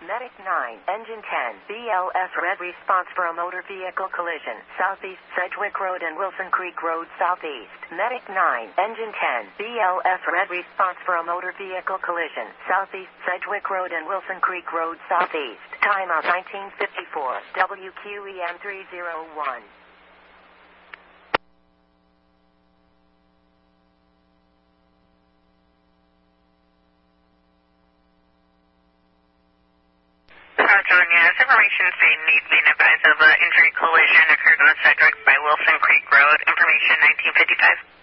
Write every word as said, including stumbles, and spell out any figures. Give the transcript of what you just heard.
Medic nine, Engine ten, B L S red response for a motor vehicle collision, southeast Sedgwick Road and Wilson Creek Road southeast. Medic nine, Engine ten, B L S red response for a motor vehicle collision, southeast Sedgwick Road and Wilson Creek Road southeast. Timeout nineteen fifty-four, W Q E M three oh one. California, information saying needs being advised of an injury collision occurred on Sedgwick by Wilson Creek Road. Information nineteen fifty-five.